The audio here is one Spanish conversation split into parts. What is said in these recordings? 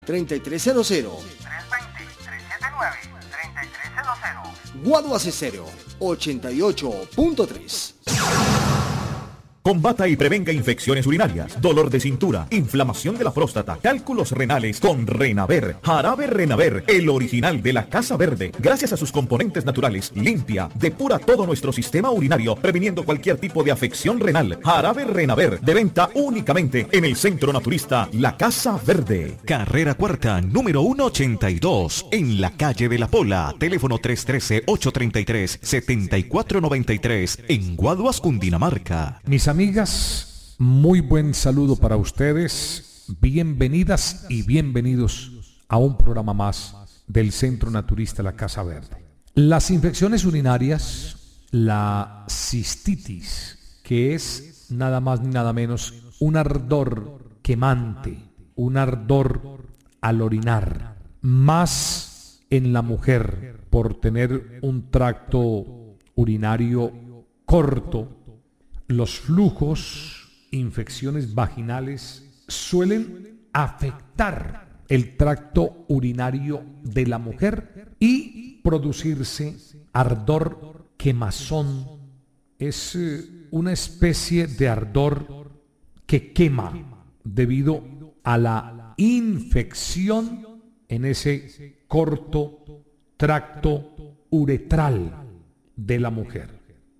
3300. 320-379-3300. Guaduas Cero, 88.3. Combata y prevenga infecciones urinarias, dolor de cintura, inflamación de la próstata, cálculos renales con Renaver. Jarabe Renaver, el original de la Casa Verde. Gracias a sus componentes naturales, limpia, depura todo nuestro sistema urinario, previniendo cualquier tipo de afección renal. Jarabe Renaver, de venta únicamente en el Centro Naturista La Casa Verde. Carrera Cuarta, número 182, en la calle de la Pola. Teléfono 313-833-7493, en Guaduas, Cundinamarca. Mis amigas, muy buen saludo para ustedes. Bienvenidas y bienvenidos a un programa más del Centro Naturista La Casa Verde. Las infecciones urinarias, la cistitis, que es nada más ni nada menos un ardor quemante, un ardor al orinar, más en la mujer por tener un tracto urinario corto. Los flujos, infecciones vaginales suelen afectar el tracto urinario de la mujer y producirse ardor quemazón. Es una especie de ardor que quema debido a la infección en ese corto tracto uretral de la mujer.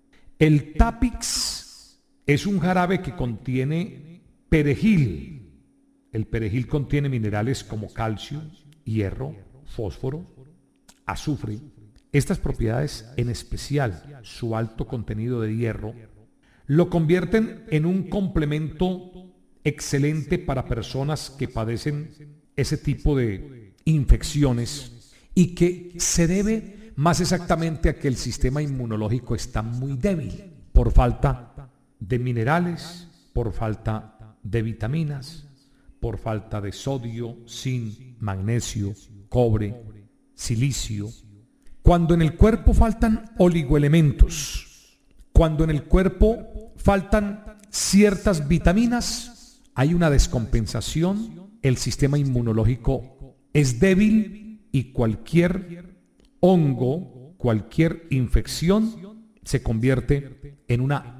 El Tapix es un jarabe que contiene perejil. El perejil contiene minerales como calcio, hierro, fósforo, azufre. Estas propiedades, en especial su alto contenido de hierro, lo convierten en un complemento excelente para personas que padecen ese tipo de infecciones y que se debe más exactamente a que el sistema inmunológico está muy débil por falta de minerales, por falta de vitaminas, por falta de sodio, zinc, magnesio, cobre, silicio. Cuando en el cuerpo faltan oligoelementos, cuando en el cuerpo faltan ciertas vitaminas, hay una descompensación, el sistema inmunológico es débil y cualquier hongo, cualquier infección se convierte en una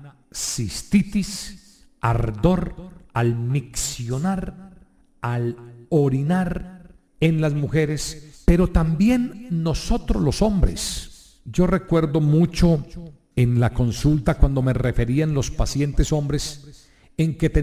cistitis, ardor al miccionar, al orinar en las mujeres, pero también nosotros los hombres. Yo recuerdo mucho en la consulta cuando me referían los pacientes hombres en que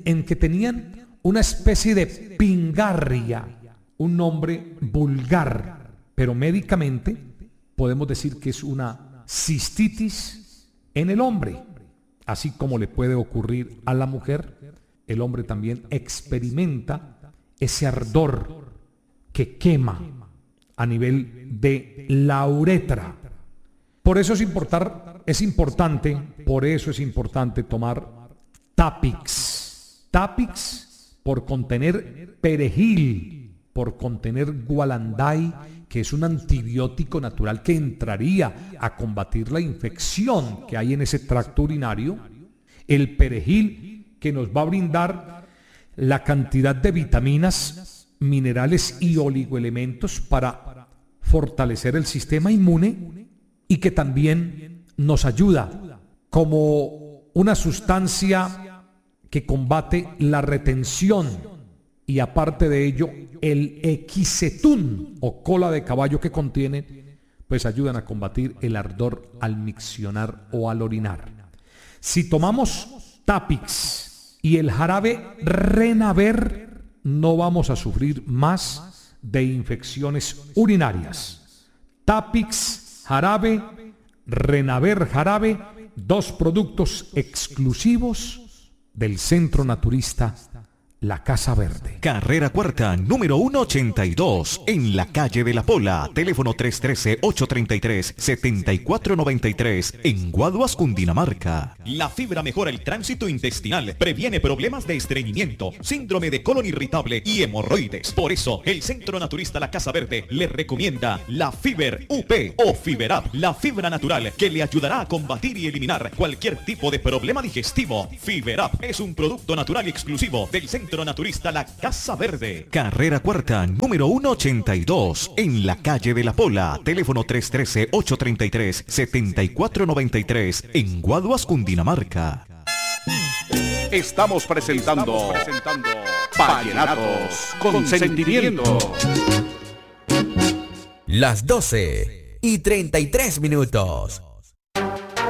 tenían una especie de pingarria, un nombre vulgar, pero médicamente podemos decir que es una cistitis en el hombre. Así como le puede ocurrir a la mujer, el hombre también experimenta ese ardor que quema a nivel de la uretra. Por eso es importante tomar Tapix. Tapix por contener perejil, por contener gualanday, que es un antibiótico natural que entraría a combatir la infección que hay en ese tracto urinario. El perejil, que nos va a brindar la cantidad de vitaminas, minerales y oligoelementos para fortalecer el sistema inmune y que también nos ayuda como una sustancia que combate la retención. Y aparte de ello, el equicetún o cola de caballo que contiene, pues ayudan a combatir el ardor al miccionar o al orinar. Si tomamos Tapix y el jarabe Renaver, no vamos a sufrir más de infecciones urinarias. Tapix jarabe, Renaver jarabe, dos productos exclusivos del Centro Naturista La Casa Verde. Carrera Cuarta, número 182, en la calle de la Pola. Teléfono 313-833-7493, en Guaduas, Cundinamarca. La fibra mejora el tránsito intestinal, previene problemas de estreñimiento, síndrome de colon irritable y hemorroides. Por eso, el Centro Naturista La Casa Verde le recomienda la Fiber UP o Fiberap, la fibra natural que le ayudará a combatir y eliminar cualquier tipo de problema digestivo. Fiberap es un producto natural y exclusivo del Centro Centro Naturista La Casa Verde. Carrera Cuarta, número 182, en la calle de la Pola. Teléfono 313-833-7493, en Guaduas, Cundinamarca. Estamos presentando Vallenatos con Sentimiento. Las 12:33.